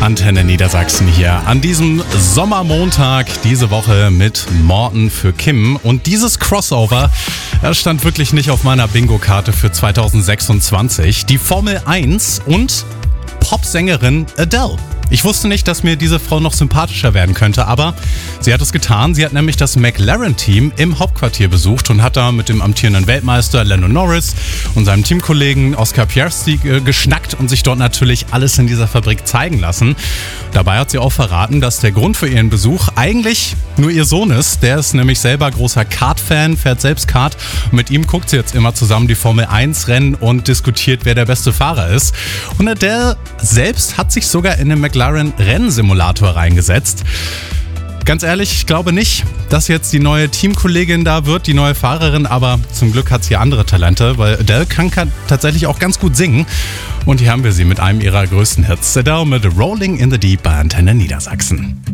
Antenne Niedersachsen hier an diesem Sommermontag diese Woche mit Morten für Kim. Und dieses Crossover, das stand wirklich nicht auf meiner Bingo-Karte für 2026. Die Formel 1 und Popsängerin Adele. Ich wusste nicht, dass mir diese Frau noch sympathischer werden könnte, aber sie hat es getan. Sie hat nämlich das McLaren-Team im Hauptquartier besucht und hat da mit dem amtierenden Weltmeister Lando Norris und seinem Teamkollegen Oscar Piastri geschnackt und sich dort natürlich alles in dieser Fabrik zeigen lassen. Dabei hat sie auch verraten, dass der Grund für ihren Besuch eigentlich nur ihr Sohn ist. Der ist nämlich selber großer Kart-Fan, fährt selbst Kart. Und mit ihm guckt sie jetzt immer zusammen die Formel 1-Rennen und diskutiert, wer der beste Fahrer ist. Und Adele selbst hat sich sogar in den McLaren-Rennsimulator reingesetzt. Ganz ehrlich, ich glaube nicht, dass jetzt die neue Teamkollegin da wird, die neue Fahrerin, aber zum Glück hat sie andere Talente, weil Adele kann tatsächlich auch ganz gut singen. Und hier haben wir sie mit einem ihrer größten Hits. Adele mit Rolling in the Deep bei Antenne Niedersachsen.